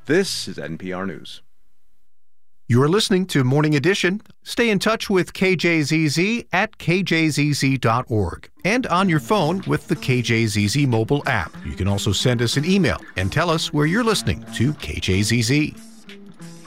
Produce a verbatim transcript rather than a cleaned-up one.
This is N P R News. You are listening to Morning Edition. Stay in touch with K J Z Z at K J Z Z dot org and on your phone with the K J Z Z mobile app. You can also send us an email and tell us where you're listening to K J Z Z.